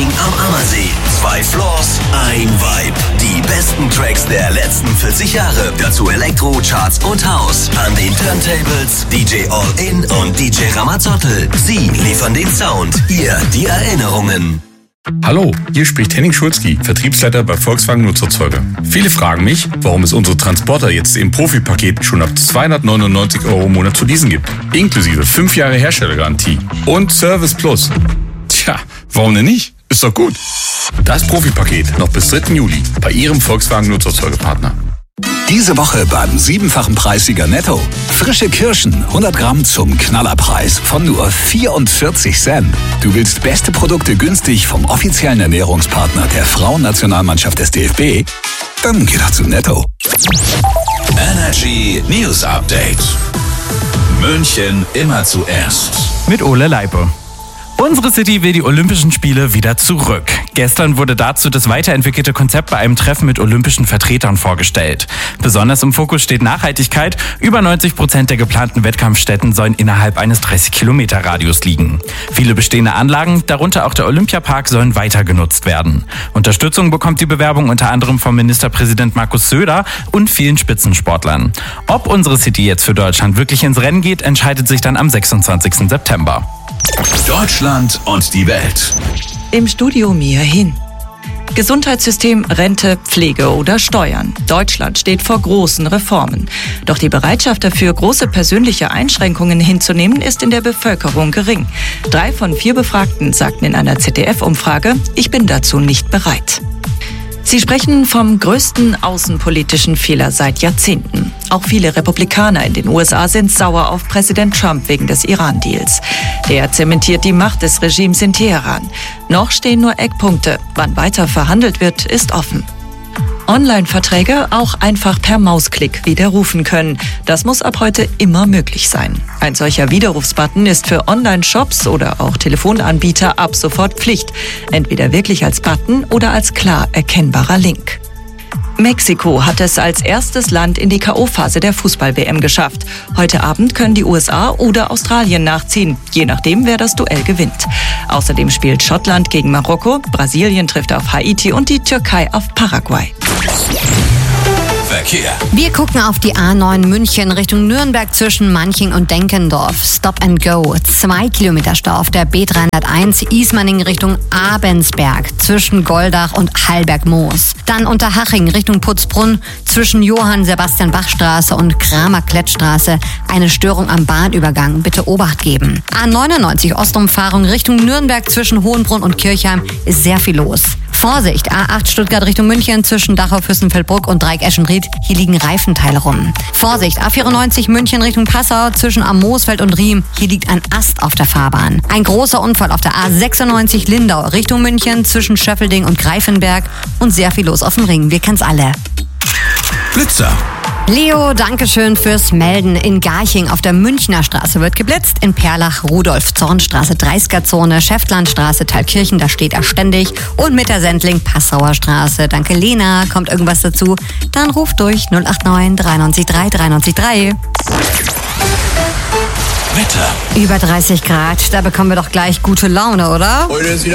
Camping am Ammersee. 2 Floors, ein Vibe. Die besten Tracks der letzten 40 Jahre. Dazu Elektro, Charts und House. An den Turntables DJ All-In und DJ Ramazottel. Sie liefern den Sound, ihr die Erinnerungen. Hallo, hier spricht Henning Schulzki, Vertriebsleiter bei Volkswagen Nutzerzeuger. Viele fragen mich, warum es unsere Transporter jetzt im Profi-Paket schon ab 299 € im Monat zu leasen gibt. Inklusive 5 Jahre Herstellergarantie und Service Plus. Tja, warum denn nicht? Ist doch gut. Das Profi-Paket noch bis 3. Juli bei Ihrem Volkswagen Nutzerzeugerpartner. Diese Woche beim 7-fachen Preissieger Netto. Frische Kirschen, 100 Gramm zum Knallerpreis von nur 44 Cent. Du willst beste Produkte günstig vom offiziellen Ernährungspartner der Frauennationalmannschaft des DFB? Dann geh doch zu Netto. Energy News Update. München immer zuerst. Mit Ole Leipe. Unsere City will die Olympischen Spiele wieder zurück. Gestern wurde dazu das weiterentwickelte Konzept bei einem Treffen mit olympischen Vertretern vorgestellt. Besonders im Fokus steht Nachhaltigkeit. Über 90% der geplanten Wettkampfstätten sollen innerhalb eines 30-Kilometer-Radius liegen. Viele bestehende Anlagen, darunter auch der Olympiapark, sollen weiter genutzt werden. Unterstützung bekommt die Bewerbung unter anderem vom Ministerpräsident Markus Söder und vielen Spitzensportlern. Ob unsere City jetzt für Deutschland wirklich ins Rennen geht, entscheidet sich dann am 26. September. Deutschland und die Welt. Im Studio Mia Hin. Gesundheitssystem, Rente, Pflege oder Steuern. Deutschland steht vor großen Reformen. Doch die Bereitschaft dafür, große persönliche Einschränkungen hinzunehmen, ist in der Bevölkerung gering. 3 von 4 Befragten sagten in einer ZDF-Umfrage, ich bin dazu nicht bereit. Sie sprechen vom größten außenpolitischen Fehler seit Jahrzehnten. Auch viele Republikaner in den USA sind sauer auf Präsident Trump wegen des Iran-Deals. Der zementiert die Macht des Regimes in Teheran. Noch stehen nur Eckpunkte. Wann weiter verhandelt wird, ist offen. Online-Verträge auch einfach per Mausklick widerrufen können. Das muss ab heute immer möglich sein. Ein solcher Widerrufsbutton ist für Online-Shops oder auch Telefonanbieter ab sofort Pflicht. Entweder wirklich als Button oder als klar erkennbarer Link. Mexiko hat es als erstes Land in die K.O.-Phase der Fußball-WM geschafft. Heute Abend können die USA oder Australien nachziehen, je nachdem, wer das Duell gewinnt. Außerdem spielt Schottland gegen Marokko, Brasilien trifft auf Haiti und die Türkei auf Paraguay. Verkehr. Wir gucken auf die A9 München Richtung Nürnberg zwischen Manching und Denkendorf. Stop and go. 2 Kilometer Stau auf der B301 Ismaning Richtung Abensberg zwischen Goldach und Hallberg-Moos. Dann Unterhaching Richtung Putzbrunn zwischen Johann-Sebastian-Bach-Straße und Kramer-Klettstraße. Eine Störung am Bahnübergang. Bitte Obacht geben. A99 Ostumfahrung Richtung Nürnberg zwischen Hohenbrunn und Kirchheim ist sehr viel los. Vorsicht, A8 Stuttgart Richtung München zwischen Dachau-Fürstenfeldbruck und Dreieck-Eschenried. Hier liegen Reifenteile rum. Vorsicht, A94 München Richtung Passau zwischen Am Moosfeld und Riem. Hier liegt ein Ast auf der Fahrbahn. Ein großer Unfall auf der A96 Lindau Richtung München zwischen Schöffelding und Greifenberg. Und sehr viel los auf dem Ring. Wir kennen's alle. Blitzer. Leo, dankeschön fürs Melden. In Garching auf der Münchner Straße wird geblitzt. In Perlach, Rudolf-Zornstraße, 30er-Zone, Schäftlandstraße, Thalkirchen, da steht er ständig. Und Mittersendling, Passauer Straße. Danke, Lena. Kommt irgendwas dazu? Dann ruft durch 089 93 3 93 3. Wetter. Über 30 Grad, da bekommen wir doch gleich gute Laune, oder? Heute ist wieder